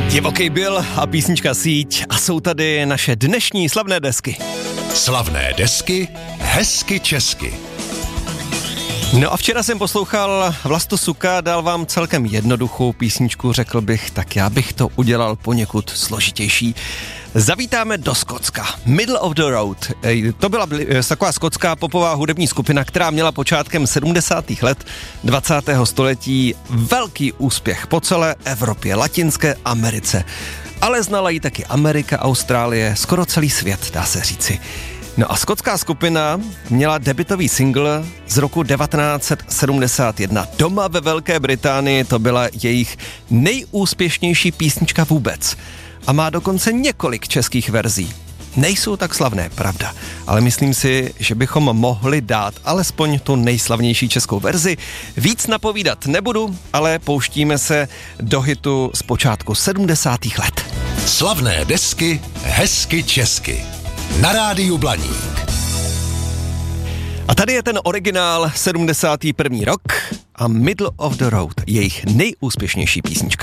Divoký Bill a písnička Síť a jsou tady naše dnešní slavné desky. Slavné desky hezky česky. No a včera jsem poslouchal Vlastu Suka, dal vám celkem jednoduchou písničku, řekl bych, tak já bych to udělal poněkud složitější. Zavítáme do Skotska. Middle of the Road. To byla taková skotská popová hudební skupina, která měla počátkem 70. let 20. století velký úspěch po celé Evropě, Latinské Americe. Ale znala ji taky Amerika, Austrálie, skoro celý svět, dá se říci. No a skotská skupina měla debutový single z roku 1971. Doma ve Velké Británii to byla jejich nejúspěšnější písnička vůbec. A má dokonce několik českých verzí. Nejsou tak slavné, pravda, ale myslím si, že bychom mohli dát alespoň tu nejslavnější českou verzi. Víc napovídat nebudu, ale pouštíme se do hitu z počátku 70. let. Slavné desky hezky česky. Na rádiu Blaník. A tady je ten originál 71. rok a Middle of the Road, jejich nejúspěšnější písnička.